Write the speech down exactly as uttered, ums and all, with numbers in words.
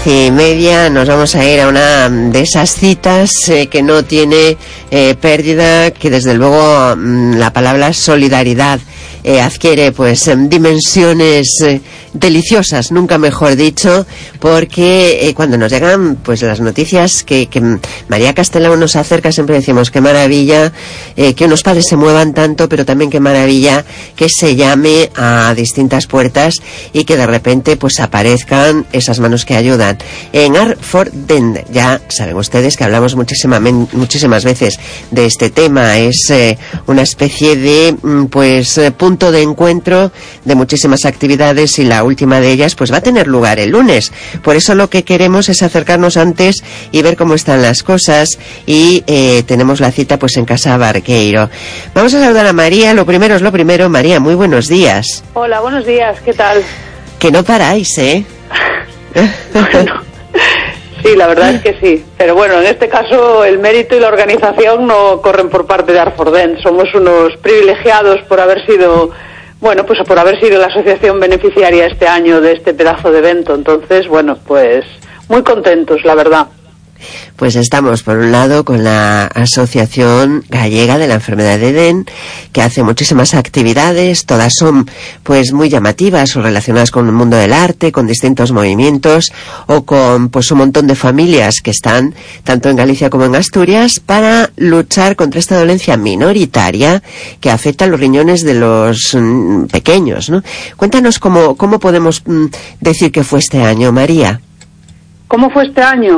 y media nos vamos a ir a una de esas citas eh, que no tiene eh, pérdida, que desde luego mm, la palabra solidaridad eh, adquiere pues dimensiones eh, deliciosas, nunca mejor dicho, porque eh, cuando nos llegan pues las noticias que, que María Castelao nos acerca, siempre decimos qué maravilla eh, que unos padres se muevan tanto, pero también qué maravilla que se llame a distintas puertas y que de repente pues aparezcan esas manos que ayudan. En Art for Them, ya saben ustedes que hablamos muchísima, muchísimas veces de este tema, es eh, una especie de pues eh, punto de encuentro de muchísimas actividades, y la última de ellas pues va a tener lugar el lunes. Por eso lo que queremos es acercarnos antes y ver cómo están las cosas, y eh, tenemos la cita pues en Casa Barqueiro. Vamos a saludar a María, lo primero es lo primero. María, muy buenos días. Hola, buenos días, ¿qué tal? Que no paráis, ¿eh? Bueno, sí, la verdad es que sí, pero bueno, en este caso el mérito y la organización no corren por parte de Art for Them. Somos unos privilegiados por haber sido, bueno, pues por haber sido la asociación beneficiaria este año de este pedazo de evento. Entonces, bueno, pues muy contentos, la verdad. Pues estamos, por un lado, con la Asociación Gallega de la Enfermedad de Edén, que hace muchísimas actividades, todas son pues muy llamativas o relacionadas con el mundo del arte, con distintos movimientos, o con pues un montón de familias que están tanto en Galicia como en Asturias para luchar contra esta dolencia minoritaria que afecta a los riñones de los mm, pequeños, ¿no? Cuéntanos cómo, cómo podemos mm, decir que fue este año, María. ¿Cómo fue este año?